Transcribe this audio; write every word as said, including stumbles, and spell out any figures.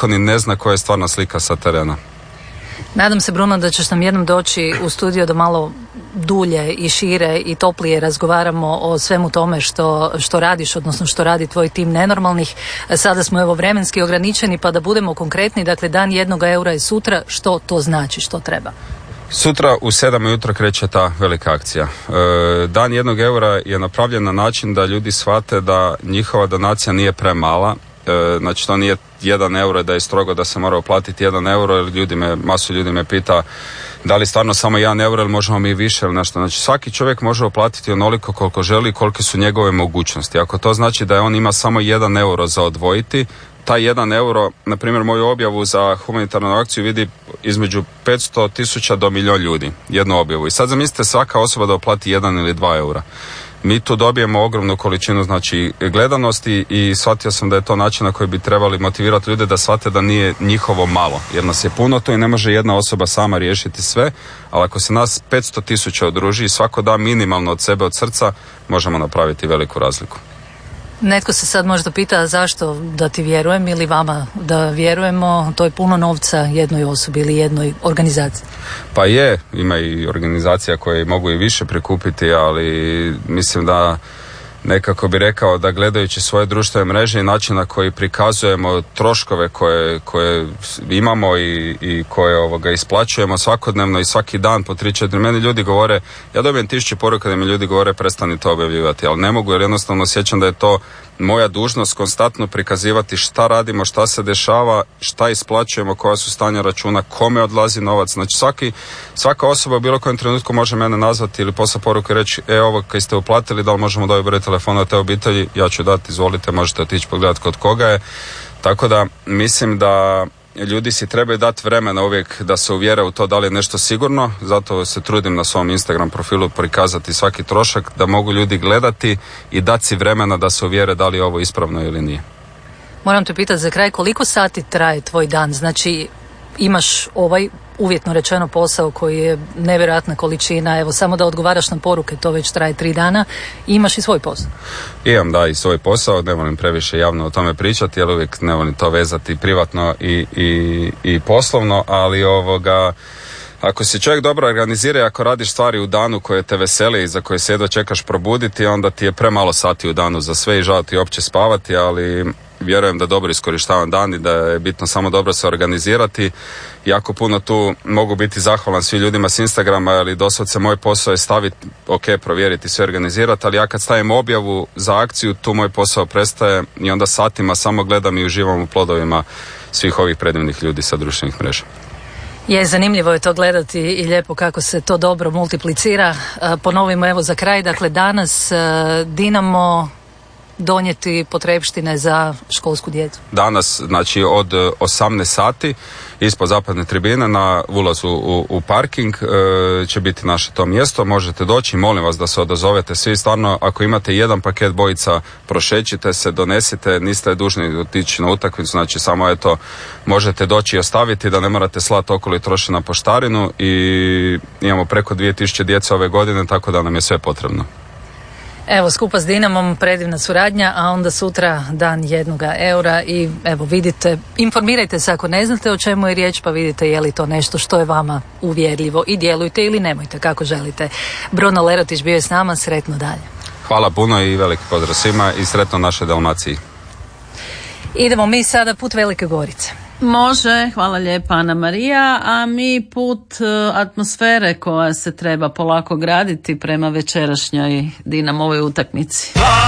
niko ni ne zna koja je stvarna slika sa terena. Nadam se, Bruno, da ćeš nam jednom doći u studio da malo dulje i šire i toplije razgovaramo o svemu tome što, što radiš, odnosno što radi tvoj tim Nenormalnih. Sada smo evo vremenski ograničeni, pa da budemo konkretni. Dakle, dan jednog eura je sutra. Što to znači? Što treba? Sutra u sedam ujutro kreće ta velika akcija. E, dan jednog eura je napravljen na način da ljudi shvate da njihova donacija nije premala. E, znači to nije jedan euro, da je strogo da se mora uplatiti jedan euro, jer ljudi me, masu ljudi me pita da li stvarno samo jedan euro ili možemo mi više ili nešto. Znači svaki čovjek može uplatiti onoliko koliko želi i kolike su njegove mogućnosti. Ako to znači da on ima samo jedan euro za odvojiti, taj jedan euro, na primjer moju objavu za humanitarnu akciju vidi između petsto tisuća do milijun ljudi, jednu objavu. I sad zamislite svaka osoba da uplati jedan ili dva eura. Mi tu dobijemo ogromnu količinu znači gledanosti i shvatio sam da je to način na koji bi trebali motivirati ljude da shvate da nije njihovo malo, jer nas je puno to i ne može jedna osoba sama riješiti sve, ali ako se nas petsto tisuća udruži i svako da minimalno od sebe, od srca, možemo napraviti veliku razliku. Netko se sad možda pita zašto da ti vjerujem ili vama da vjerujemo, to je puno novca jednoj osobi ili jednoj organizaciji. Pa je, ima i organizacija koje mogu i više prikupiti, ali mislim da nekako bi rekao da gledajući svoje društvene mreže i način na koji prikazujemo troškove koje, koje imamo i, i koje ovoga isplaćujemo svakodnevno i svaki dan po tri četiri. Meni ljudi govore, ja dobijem tisuće poruka da mi ljudi govore prestani to objavljivati, ali ne mogu jer jednostavno osjećam da je to moja dužnost konstantno prikazivati šta radimo, šta se dešava, šta isplaćujemo, koja su stanja računa, kome odlazi novac. Znači svaki, svaka osoba u bilo kojem trenutku može mene nazvati ili poslati poruku i reći e ovo kad ste uplatili, da li možemo dobiti broj telefona od te obitelji, ja ću dati, izvolite, možete otići pogledati kod koga je. Tako da mislim da ljudi si trebaju dati vremena uvijek da se uvjere u to da li je nešto sigurno, zato se trudim na svom Instagram profilu prikazati svaki trošak, da mogu ljudi gledati i dati si vremena da se uvjere da li je ovo ispravno ili nije. Moram te pitati za kraj, koliko sati traje tvoj dan? Znači imaš ovaj uvjetno rečeno posao koji je nevjerojatna količina, evo samo da odgovaraš na poruke, to već traje tri dana, i imaš i svoj posao. Imam da i svoj posao, ne volim previše javno o tome pričati, jer uvijek ne volim to vezati privatno i, i, i poslovno, ali ovoga, ako se čovjek dobro organizira i ako radiš stvari u danu koje te veseli i za koje se jedva čekaš probuditi, onda ti je premalo sati u danu za sve i žao ti uopće spavati, ali vjerujem da dobro iskorištavam dan i da je bitno samo dobro se organizirati. Jako puno tu mogu biti zahvalan svim ljudima s Instagrama, ali doslovce moj posao je staviti, ok, provjeriti, sve organizirati, ali ja kad stavim objavu za akciju, tu moj posao prestaje i onda satima samo gledam i uživam u plodovima svih ovih predivnih ljudi sa društvenih mreža. Je, zanimljivo je to gledati i lijepo kako se to dobro multiplicira. Ponovimo evo za kraj, dakle danas Dinamo donijeti potrepštine za školsku djecu. Danas, znači od osamnaest sati ispod zapadne tribine na ulazu u, u parking e, će biti naše to mjesto, možete doći, molim vas da se odazovete svi, stvarno ako imate jedan paket bojica prošećite se, donesite, niste dužni otići na utakmicu, znači samo eto možete doći i ostaviti, da ne morate slati okolo i trošiti na poštarinu, i imamo preko dvije tisuće djece ove godine, tako da nam je sve potrebno. Evo, skupa s Dinamom predivna suradnja, a onda sutra dan jednoga eura i evo vidite, informirajte se ako ne znate o čemu je riječ, pa vidite je li to nešto što je vama uvjerljivo i djelujte ili nemojte kako želite. Bruno Lerotić bio je s nama, sretno dalje. Hvala puno i veliki pozdrav svima i sretno našoj Dalmaciji. Idemo mi sada put Velike Gorice. Može, hvala lijepa Ana Marija, a mi put atmosfere koja se treba polako graditi prema večerašnjoj Dinamovoj utakmici.